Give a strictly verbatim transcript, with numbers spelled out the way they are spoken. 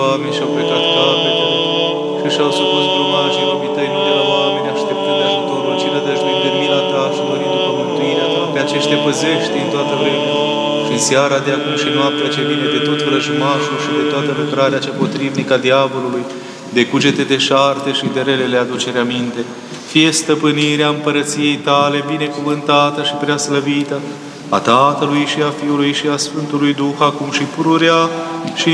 oameni și-au plecat capetele și și-au supus grumajii robii tăi, nu de la oameni, așteptând de ajutorul, ci nădăjduind în mila ta și dorind după mântuirea ta. Pe aceștia păzești în toată vremea și în seara de acum și noaptea ce vine de tot vrăjmașul și de toată lucrarea cea potrivnică a diavolului, de cugete deșarte și de relele aducere aminte. Fie stăpânirea împărăției tale binecuvântată și preaslăvită, a Tatălui și a Fiului și a Sfântului Duh, acum și pururea și